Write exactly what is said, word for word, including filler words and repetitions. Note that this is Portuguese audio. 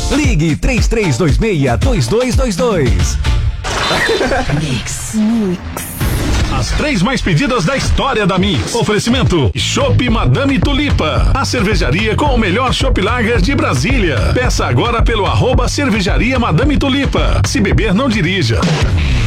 Ligue três três dois seis, dois dois dois dois. Mix. Mix. As três mais pedidas da história da Mix. Oferecimento: Chopp Madame Tulipa, a cervejaria com o melhor chopp lager de Brasília. Peça agora pelo arroba cervejaria Madame Tulipa. Se beber, não dirija.